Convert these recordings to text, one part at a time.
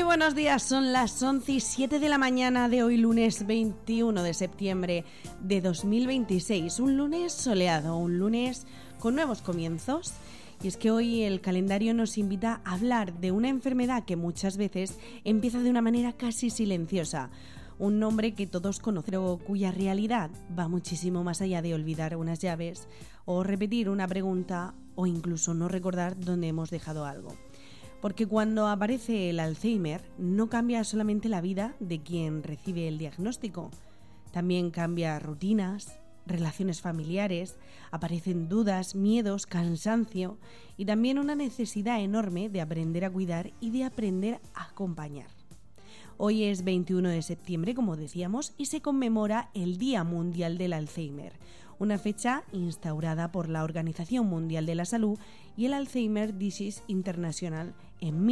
Muy buenos días, son las 11:07 de la mañana de hoy, lunes 21 de septiembre de 2026. Un lunes soleado, un lunes con nuevos comienzos. Y es que hoy el calendario nos invita a hablar de una enfermedad que muchas veces empieza de una manera casi silenciosa. Un nombre que todos conocen, pero cuya realidad va muchísimo más allá de olvidar unas llaves o repetir una pregunta o incluso no recordar dónde hemos dejado algo. Porque cuando aparece el Alzheimer no cambia solamente la vida de quien recibe el diagnóstico, también cambia rutinas, relaciones familiares, aparecen dudas, miedos, cansancio y también una necesidad enorme de aprender a cuidar y de aprender a acompañar. Hoy es 21 de septiembre, como decíamos, y se conmemora el Día Mundial del Alzheimer, una fecha instaurada por la Organización Mundial de la Salud y el Alzheimer Disease International en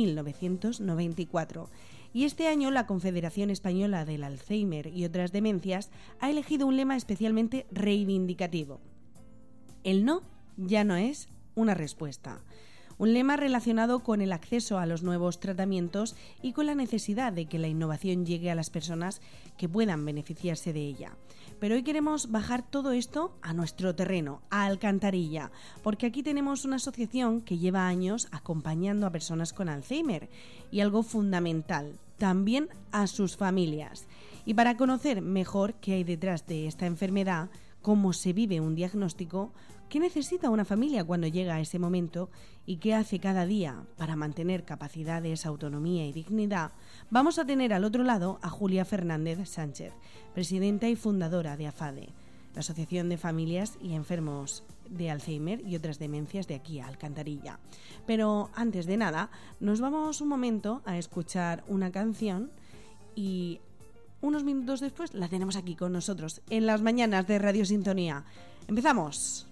1994. Y este año la Confederación Española del Alzheimer y otras demencias ha elegido un lema especialmente reivindicativo. El no ya no es una respuesta. Un lema relacionado con el acceso a los nuevos tratamientos y con la necesidad de que la innovación llegue a las personas que puedan beneficiarse de ella. Pero hoy queremos bajar todo esto a nuestro terreno, a Alcantarilla, porque aquí tenemos una asociación que lleva años acompañando a personas con Alzheimer y algo fundamental, también a sus familias. Y para conocer mejor qué hay detrás de esta enfermedad, cómo se vive un diagnóstico, qué necesita una familia cuando llega a ese momento y qué hace cada día para mantener capacidades, autonomía y dignidad, vamos a tener al otro lado a Julia Fernández Sánchez, presidenta y fundadora de AFADE, la Asociación de Familias y Enfermos de Alzheimer y otras demencias de aquí a Alcantarilla. Pero antes de nada, nos vamos un momento a escuchar una canción y unos minutos después la tenemos aquí con nosotros en las mañanas de Radio Sintonía. ¡Empezamos!